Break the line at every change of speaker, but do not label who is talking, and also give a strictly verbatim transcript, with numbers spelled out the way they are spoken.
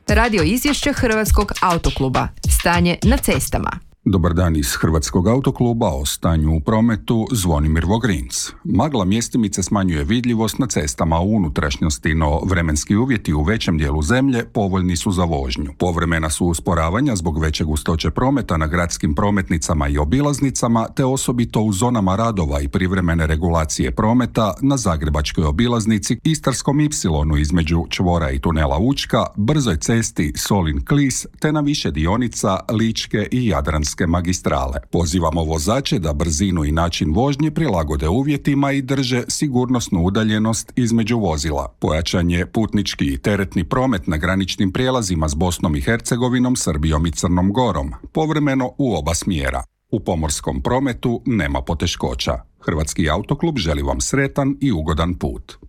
Radio izvješće Hrvatskog autokluba. Stanje na cestama.
Dobar dan iz Hrvatskog autokluba, o stanju u prometu Zvonimir Vogrinc. Magla mjestimice smanjuje vidljivost na cestama u unutrašnjosti, no vremenski uvjeti u većem dijelu zemlje povoljni su za vožnju. Povremena su usporavanja zbog veće gustoće prometa na gradskim prometnicama i obilaznicama, te osobito u zonama radova i privremene regulacije prometa na Zagrebačkoj obilaznici, Istarskom ipsilonu između čvora i tunela Učka, brzoj cesti Solin-Klis, te na više dionica Ličke i Jadranske magistrale. Pozivamo vozače da brzinu i način vožnje prilagode uvjetima i drže sigurnosnu udaljenost između vozila. Pojačan je putnički i teretni promet na graničnim prijelazima s Bosnom i Hercegovinom, Srbijom i Crnom Gorom, povremeno u oba smjera. U pomorskom prometu nema poteškoća. Hrvatski autoklub želi vam sretan i ugodan put.